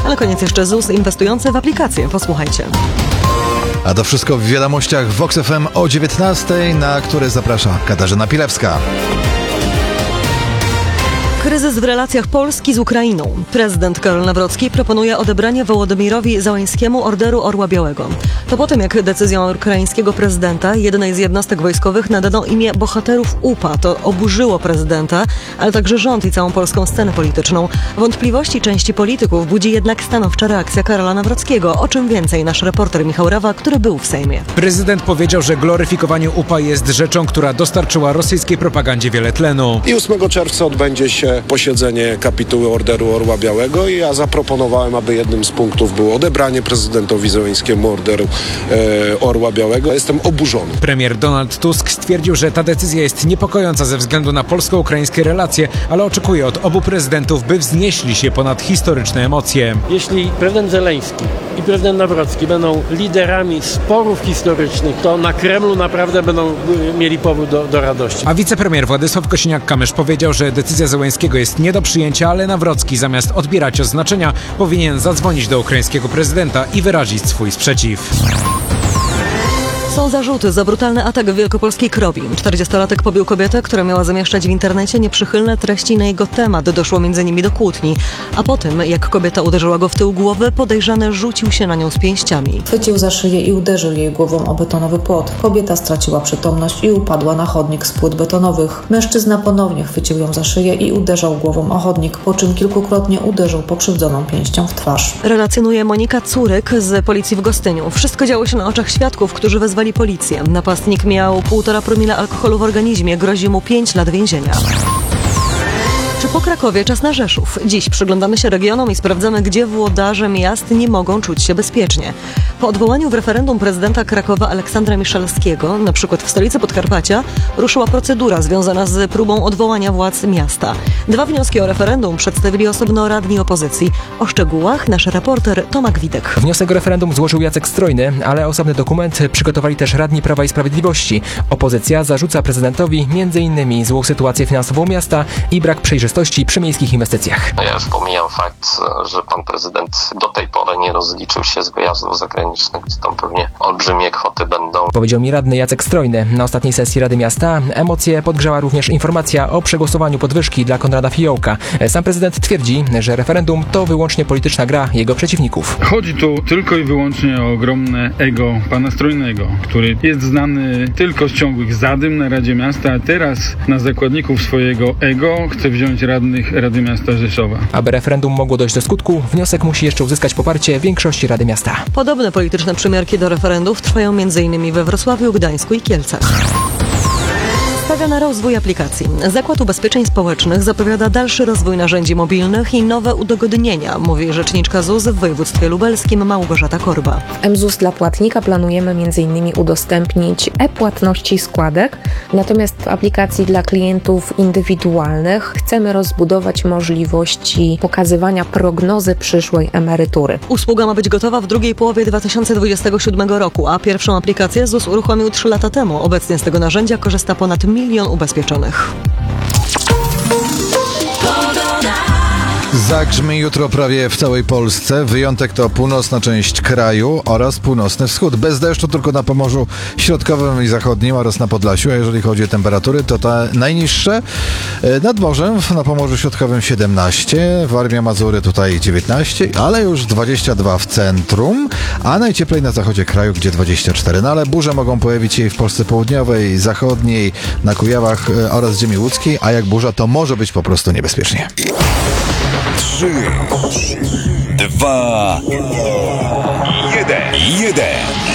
A na koniec jeszcze ZUS inwestujący w aplikacje. Posłuchajcie. A to wszystko w wiadomościach Vox FM o 19:00, na które zaprasza Katarzyna Pilewska. Kryzys w relacjach Polski z Ukrainą. Prezydent Karol Nawrocki proponuje odebranie Wołodymyrowi Zełańskiemu Orderu Orła Białego. To po tym, jak decyzją ukraińskiego prezydenta jednej z jednostek wojskowych nadano imię bohaterów UPA. To oburzyło prezydenta, ale także rząd i całą polską scenę polityczną. Wątpliwości części polityków budzi jednak stanowcza reakcja Karola Nawrockiego. O czym więcej nasz reporter Michał Rawa, który był w Sejmie. Prezydent powiedział, że gloryfikowanie UPA jest rzeczą, która dostarczyła rosyjskiej propagandzie wiele tlenu. I 8 czerwca odbędzie się posiedzenie kapituły Orderu Orła Białego i ja zaproponowałem, aby jednym z punktów było odebranie prezydentowi Zełańskiemu Orderu Orła Białego. Jestem oburzony. Premier Donald Tusk stwierdził, że ta decyzja jest niepokojąca ze względu na polsko-ukraińskie relacje, ale oczekuje od obu prezydentów, by wznieśli się ponad historyczne emocje. Jeśli prezydent Zełański i prezydent Nawrocki będą liderami sporów historycznych, to na Kremlu naprawdę będą mieli powód do radości. A wicepremier Władysław Kosiniak-Kamysz powiedział, że decyzja Zełańskiego jest nie do przyjęcia, ale Nawrocki zamiast odbierać oznaczenia powinien zadzwonić do ukraińskiego prezydenta i wyrazić swój sprzeciw. Są zarzuty za brutalny atak w wielkopolskiej Krowi. 40-latek pobił kobietę, która miała zamieszczać w internecie nieprzychylne treści na jego temat. Doszło m.in. do kłótni. A po tym, jak kobieta uderzyła go w tył głowy, podejrzany rzucił się na nią z pięściami. Chwycił za szyję i uderzył jej głową o betonowy płot. Kobieta straciła przytomność i upadła na chodnik z płyt betonowych. Mężczyzna ponownie chwycił ją za szyję i uderzał głową o chodnik, po czym kilkukrotnie uderzył pokrzywdzoną pięścią w twarz. Relacjonuje Monika Curyk z policji w Gostyniu. Wszystko działo się na oczach świadków, którzy wezwali policję. Napastnik miał 1,5 promila alkoholu w organizmie. Grozi mu 5 lat więzienia. Czy po Krakowie czas na Rzeszów? Dziś przyglądamy się regionom i sprawdzamy, gdzie włodarze miast nie mogą czuć się bezpiecznie. Po odwołaniu w referendum prezydenta Krakowa Aleksandra Miszalskiego, na przykład w stolicy Podkarpacia, ruszyła procedura związana z próbą odwołania władz miasta. 2 wnioski o referendum przedstawili osobno radni opozycji. O szczegółach nasz reporter Tomek Widek. Wniosek o referendum złożył Jacek Strojny, ale osobny dokument przygotowali też radni Prawa i Sprawiedliwości. Opozycja zarzuca prezydentowi m.in. złą sytuację finansową miasta i brak przejrzystości przy miejskich inwestycjach. Ja już pomijam fakt, że pan prezydent do tej pory nie rozliczył się z wyjazdów zagranicznych, gdzie tam pewnie olbrzymie kwoty będą. Powiedział mi radny Jacek Strojny. Na ostatniej sesji Rady Miasta emocje podgrzała również informacja o przegłosowaniu podwyżki dla Konrada Fiołka. Sam prezydent twierdzi, że referendum to wyłącznie polityczna gra jego przeciwników. Chodzi tu tylko i wyłącznie o ogromne ego pana Strojnego, który jest znany tylko z ciągłych zadym na Radzie Miasta, a teraz na zakładników swojego ego chce wziąć radnych Rady Miasta Rzeszowa. Aby referendum mogło dojść do skutku, wniosek musi jeszcze uzyskać poparcie większości Rady Miasta. Podobne polityczne przymiarki do referendów trwają m.in. we Wrocławiu, Gdańsku i Kielcach. Stawia na rozwój aplikacji. Zakład Ubezpieczeń Społecznych zapowiada dalszy rozwój narzędzi mobilnych i nowe udogodnienia, mówi rzeczniczka ZUS w województwie lubelskim Małgorzata Korba. W mZUS dla płatnika planujemy m.in. udostępnić e-płatności składek, natomiast w aplikacji dla klientów indywidualnych chcemy rozbudować możliwości pokazywania prognozy przyszłej emerytury. Usługa ma być gotowa w drugiej połowie 2027 roku, a pierwszą aplikację ZUS uruchomił 3 lata temu. Obecnie z tego narzędzia korzysta ponad 1 milion ubezpieczonych. Zagrzmi jutro prawie w całej Polsce. Wyjątek to północna część kraju oraz północny wschód. Bez deszczu tylko na Pomorzu Środkowym i Zachodnim oraz na Podlasiu. A jeżeli chodzi o temperatury, to te najniższe nad morzem na Pomorzu Środkowym 17, Warmia, Mazury tutaj 19, ale już 22 w centrum, a najcieplej na zachodzie kraju, gdzie 24. No ale burze mogą pojawić się w Polsce południowej, zachodniej, na Kujawach oraz ziemi łódzkiej, a jak burza, to może być po prostu niebezpiecznie. 3, 2, 1.